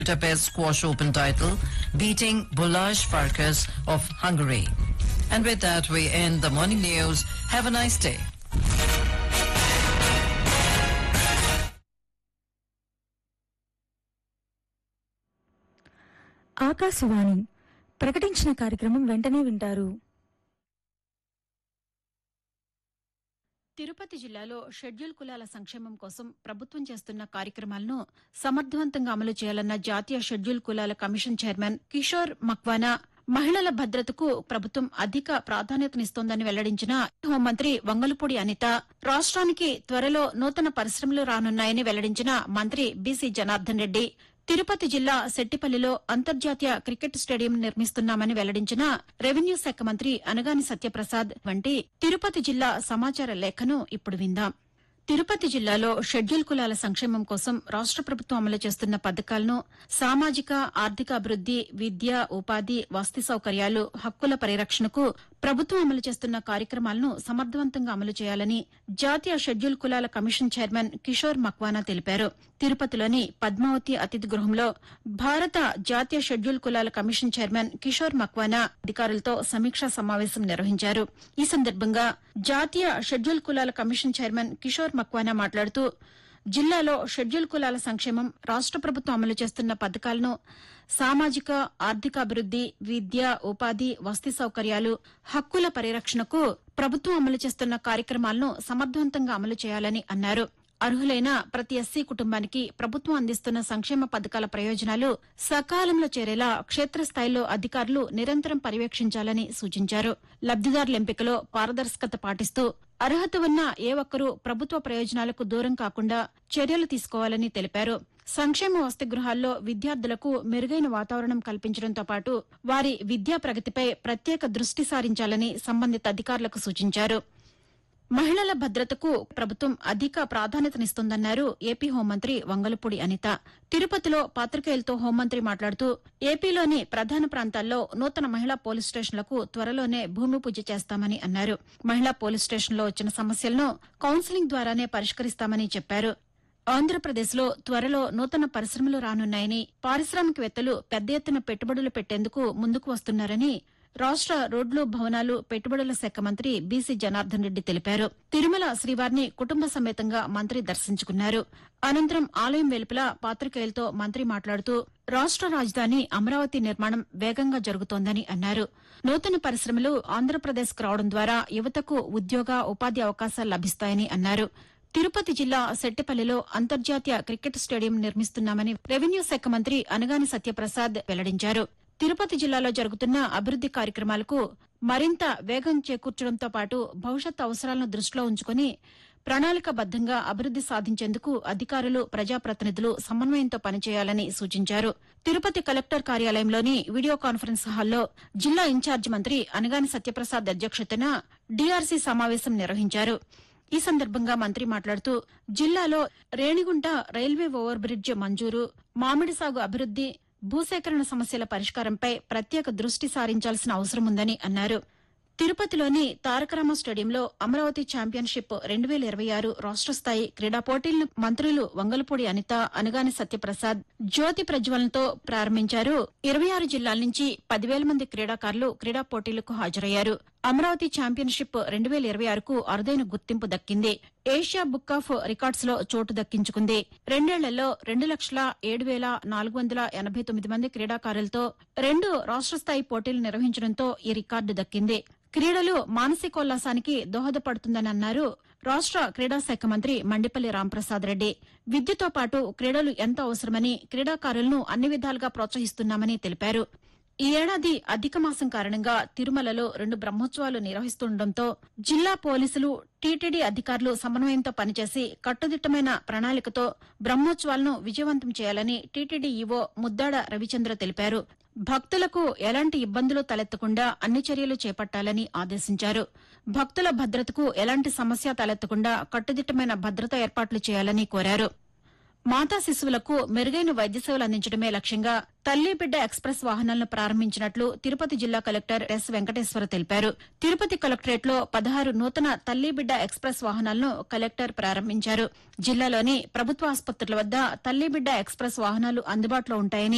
Budapest Squash Open title, beating Balázs Farkas of Hungary. And with that, we end the morning news. Have a nice day. Akashvani ప్రకటించిన కార్యక్రమం వెంటనే వింటారు. తిరుపతి జిల్లాలో schedule కులాల సంక్షేమం కోసం ప్రభుత్వం చేస్తున్న కార్యక్రమాలను సమర్థవంతంగా అమలు చేయాలన్న జాతీయ షెడ్యూల్ కులాల కమిషన్ చైర్మన్ కిషోర్ మక్వానా మహిళల భద్రతకు ప్రభుత్వం అధిక ప్రాధాన్యతనిస్తోందని వెల్లడించిన హోంమంత్రి వంగలపూడి అనిత, రాష్ట్రానికి త్వరలో నూతన పరిశ్రమలు రానున్నాయని వెల్లడించిన మంత్రి బీసీ జనార్దన్ రెడ్డి, తిరుపతి జిల్లా సెట్టిపల్లిలో అంతర్జాతీయ క్రికెట్ స్టేడియం నిర్మిస్తున్నామని వెల్లడించిన రెవెన్యూ శాఖ మంత్రి అనగాని సత్యప్రసాద్ వంటి తిరుపతి జిల్లా సమాచార లేఖను ఇప్పుడు విందాం. తిరుపతి జిల్లాలో షెడ్యూల్ కులాల సంక్షేమం కోసం రాష్ట ప్రభుత్వం అమలు చేస్తున్న పథకాలను సామాజిక ఆర్థిక అభివృద్ది, విద్య, ఉపాధి, వసతి సౌకర్యాలు, హక్కుల పరిరక్షణకు ప్రభుత్వం అమలు చేస్తున్న కార్యక్రమాలను సమర్థవంతంగా అమలు చేయాలని జాతీయ షెడ్యూల్ కులాల కమిషన్ చైర్మన్ కిషోర్ మక్వానా తెలిపారు. తిరుపతిలోని పద్మావతి అతిథి గృహంలో భారత జాతీయ షెడ్యూల్ కులాల కమిషన్ చైర్మన్ కిషోర్ మక్వానా అధికారులతో సమీక్షా సమావేశం నిర్వహించారు. ఈ సందర్భంగా జాతీయ షెడ్యూల్ కులాల కమిషన్ చైర్మన్ కిషోర్ మక్వానా మాట్లాడుతూ, జిల్లాలో షెడ్యూల్ కులాల సంక్షేమం, రాష్ట ప్రభుత్వం అమలు చేస్తున్న పథకాలను సామాజిక ఆర్థిక అభివృద్ది, విద్య, ఉపాధి, వసతి సౌకర్యాలు, హక్కుల పరిరక్షణకు ప్రభుత్వం అమలు చేస్తున్న కార్యక్రమాలను సమర్థవంతంగా అమలు చేయాలని అన్నారు. అర్హులైన ప్రతి ఎస్సీ కుటుంబానికి ప్రభుత్వం అందిస్తున్న సంక్షేమ పథకాల ప్రయోజనాలు సకాలంలో చేరేలా క్షేత్రస్థాయిలో అధికారులు నిరంతరం పర్యవేక్షించాలని సూచించారు. లబ్దిదారుల ఎంపికలో పారదర్శకత పాటిస్తూ అర్హత ఉన్న ఏ ఒక్కరూ ప్రభుత్వ ప్రయోజనాలకు దూరం కాకుండా చర్యలు తీసుకోవాలని తెలిపారు. సంక్షేమ వసతి గృహాల్లో విద్యార్థులకు మెరుగైన వాతావరణం కల్పించడంతో పాటు వారి విద్యా ప్రగతిపై ప్రత్యేక దృష్టి సారించాలని సంబంధిత అధికారులకు సూచించారు. మహిళల భద్రతకు ప్రభుత్వం అధిక ప్రాధాన్యతనిస్తోందన్నారు ఏపీ హోంమంత్రి వంగలపూడి అనిత. తిరుపతిలో పాతికేయులతో హోంమంత్రి మాట్లాడుతూ, ఏపీలోని ప్రధాన ప్రాంతాల్లో నూతన మహిళా పోలీస్ స్టేషన్లకు త్వరలోనే భూమి పూజ చేస్తామని అన్నారు. మహిళా పోలీస్ స్టేషన్లో వచ్చిన సమస్యలను కౌన్సిలింగ్ ద్వారానే పరిష్కరిస్తామని చెప్పారు. ఆంధ్రప్రదేశ్లో త్వరలో నూతన పరిశ్రమలు రానున్నాయని, పారిశ్రామికవేత్తలు పెద్ద ఎత్తున పెట్టుబడులు పెట్టేందుకు ముందుకు వస్తున్నారని రాష్ట రోడ్లు, భవనాలు, పెట్టుబడుల శాఖ మంత్రి బీసీ జనార్దన్ రెడ్డి తెలిపారు. తిరుమల శ్రీవారిని కుటుంబ సమేతంగా మంత్రి దర్శించుకున్నారు. అనంతరం ఆలయం వెలుపల పాతికేయులతో మంత్రి మాట్లాడుతూ, రాష్ట రాజధాని అమరావతి నిర్మాణం వేగంగా జరుగుతోందని అన్నారు. నూతన పరిశ్రమలు ఆంధ్రప్రదేశ్కు రావడం ద్వారా యువతకు ఉద్యోగ, ఉపాధి అవకాశాలు లభిస్తాయని అన్నారు. తిరుపతి జిల్లా సెట్టిపల్లిలో అంతర్జాతీయ క్రికెట్ స్టేడియం నిర్మిస్తున్నామని రెవెన్యూ శాఖ మంత్రి అనగాని సత్యప్రసాద్ వెల్లడించారు. తిరుపతి జిల్లాలో జరుగుతున్న అభివృద్ది కార్యక్రమాలకు మరింత వేగం చేకూర్చడంతో పాటు భవిష్యత్ అవసరాలను దృష్టిలో ఉంచుకుని ప్రణాళికాబద్దంగా అభివృద్ది సాధించేందుకు అధికారులు, ప్రజాప్రతినిధులు సమన్వయంతో పనిచేయాలని సూచించారు. తిరుపతి కలెక్టర్ కార్యాలయంలోని వీడియో కాన్ఫరెన్స్ హాల్లో జిల్లా ఇన్ఛార్జి మంత్రి అనగాని సత్యప్రసాద్ అధ్యక్షతన డీఆర్సీ సమావేశం నిర్వహించారు. ఈ సందర్భంగా మంత్రి మాట్లాడుతూ, జిల్లాలో రేణిగుంట రైల్వే ఓవర్ బ్రిడ్జ్ మంజూరు, మామిడి సాగు అభివృద్ది, భూసేకరణ సమస్యల పరిష్కారంపై ప్రత్యేక దృష్టి సారించాల్సిన అవసరముందని అన్నారు. తిరుపతిలోని తారకరామ స్టేడియంలో అమరావతి ఛాంపియన్షిప్ 2026 రాష్ట స్థాయి క్రీడా పోటీలను మంత్రులు వంగలపూడి అనిత, అనగాని సత్యప్రసాద్ జ్యోతి ప్రజ్వలనతో ప్రారంభించారు. 26 జిల్లాల నుంచి 10,000 మంది క్రీడాకారులు క్రీడా పోటీలకు హాజరయ్యారు. అమరావతి ఛాంపియన్షిప్ 2026కు అరుదైన గుర్తింపు దక్కింది. ఏషియా బుక్ ఆఫ్ రికార్డ్స్ లో చోటు దక్కించుకుంది. 2 ఏళ్లలో 2,07,489 మంది క్రీడాకారులతో 2 రాష్ట స్థాయి పోటీలు నిర్వహించడంతో ఈ రికార్డు దక్కింది. క్రీడలు మానసికోల్లాసానికి దోహదపడుతుందని అన్నారు రాష్ట క్రీడా శాఖ మంత్రి మండిపల్లి రాంప్రసాద్ రెడ్డి. విద్యతో పాటు క్రీడలు ఎంతో అవసరమని, క్రీడాకారులను అన్ని విధాలుగా ప్రోత్సహిస్తున్నామని తెలిపారు. ఈ ఏడాది అధిక మాసం కారణంగా తిరుమలలో 2 బ్రహ్మోత్సవాలు నిర్వహిస్తుండటంతో జిల్లా పోలీసులు, టీటీడీ అధికారులు సమన్వయంతో పనిచేసి కట్టుదిట్టమైన ప్రణాళికతో బ్రహ్మోత్సవాలను విజయవంతం చేయాలని టీటీడీ ఈవో ముద్దాడ రవిచంద్ర తెలిపారు. భక్తులకు ఎలాంటి ఇబ్బందులు తలెత్తకుండా అన్ని చర్యలు చేపట్టాలని ఆదేశించారు. భక్తుల భద్రతకు ఎలాంటి సమస్య తలెత్తకుండా కట్టుదిట్టమైన భద్రతా ఏర్పాట్లు చేయాలని కోరారు. మాతా శిశువులకు మెరుగైన వైద్య సేవలు అందించడమే లక్ష్యంగా తల్లి బిడ్డ ఎక్స్ప్రెస్ వాహనాలను ప్రారంభించినట్లు తిరుపతి జిల్లా కలెక్టర్ ఎస్ వెంకటేశ్వర తెలిపారు. తిరుపతి కలెక్టరేట్లో 16 నూతన తల్లి బిడ్డ ఎక్స్ప్రెస్ వాహనాలను కలెక్టర్ ప్రారంభించారు. జిల్లాలోని ప్రభుత్వ ఆసుపత్రుల వద్ద తల్లి బిడ్డ ఎక్స్ప్రెస్ వాహనాలు అందుబాటులో ఉంటాయని